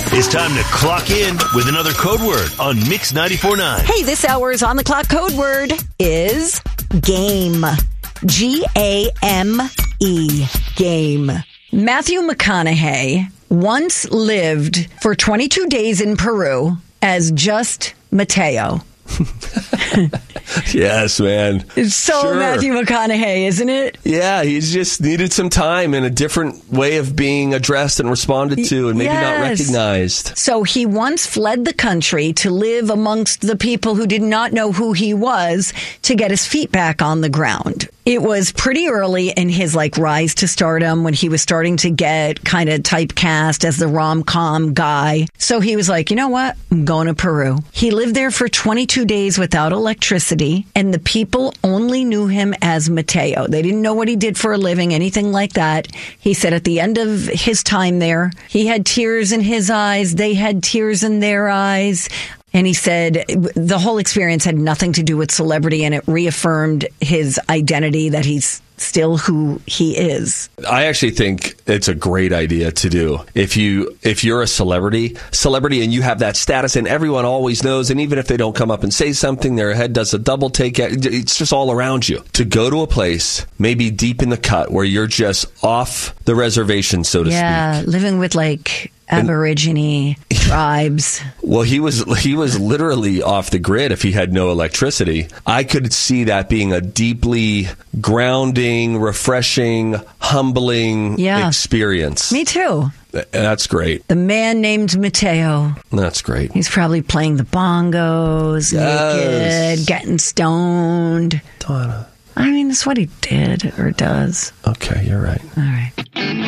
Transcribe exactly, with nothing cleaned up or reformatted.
It's time to clock in with another code word on Mix ninety-four point nine. Hey, this hour's on the clock code word is game. G A M E. Game. Matthew McConaughey once lived for twenty-two days in Peru as just Mateo. Yes, man. It's so Sure. Matthew McConaughey, isn't it? Yeah, he's just needed some time and a different way of being addressed and responded to and maybe Yes. not recognized. So he once fled the country to live amongst the people who did not know who he was to get his feet back on the ground. It was pretty early in his like rise to stardom when he was starting to get kind of typecast as the rom-com guy. So he was like, you know what? I'm going to Peru. He lived there for twenty-two days without electricity, and the people only knew him as Mateo. They didn't know what he did for a living, anything like that. He said at the end of his time there, he had tears in his eyes. They had tears in their eyes. And he said the whole experience had nothing to do with celebrity, and it reaffirmed his identity that he's still who he is. I actually think it's a great idea to do. If you if you're a celebrity, celebrity and you have that status and everyone always knows, and even if they don't come up and say something, their head does a double take. It's just all around you. To go to a place, maybe deep in the cut, where you're just off the reservation, so to yeah, speak. living with like Aborigine tribes. Well, he was he was literally off the grid if he had no electricity. I could see that being a deeply grounding, refreshing, humbling Yeah. experience. Me too. That's great. The man named Mateo. That's great. He's probably playing the bongos, Yes. naked, getting stoned. Donna. I mean, that's what he did or does. Okay, you're right. All right.